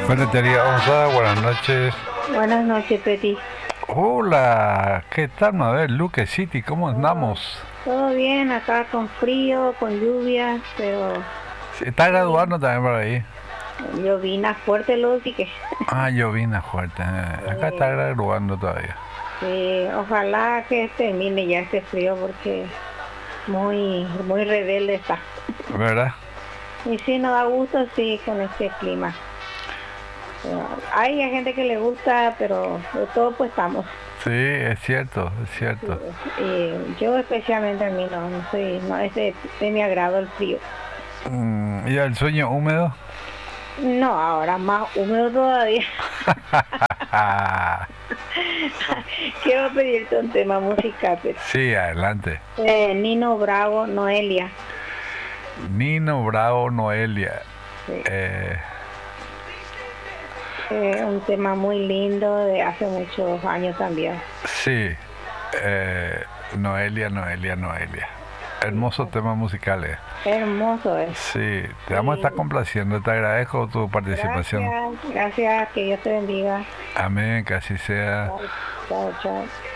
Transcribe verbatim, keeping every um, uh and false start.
Ferretería Osada, buenas noches. Buenas noches, Peti. Hola, ¿qué tal, Mabel? Luque City, ¿cómo Todo, andamos? todo bien, acá con frío, con lluvia, pero Sí, ¿está todo bien. graduando también por ahí? Llovina fuerte, lo sí que Ah, llovina fuerte. eh. Acá está eh, graduando todavía. sí, ojalá que termine ya este frío porque muy, muy rebelde está. ¿Verdad? Y sí, nos da gusto, sí, con este clima. Pero hay gente que le gusta, pero de todo pues estamos. Sí, es cierto, es Sí, cierto. y yo especialmente a mí no, no soy, no es de, de mi agrado el frío. Mm, ¿y el sueño húmedo? No, ahora más húmedo todavía. Ah, Quiero pedirte un tema musical, Peti. sí, adelante. Eh, Nino Bravo, Noelia. Nino Bravo Noelia. Sí. Eh, Eh, un tema muy lindo de hace muchos años también. sí, eh, Noelia, Noelia, Noelia. Sí, Hermoso tema musical, eh. hermoso es. Sí, te vamos a estar Y complaciendo. Te agradezco tu participación. gracias, gracias, que Dios te bendiga. Amén, que así sea. Chao, chao, chao.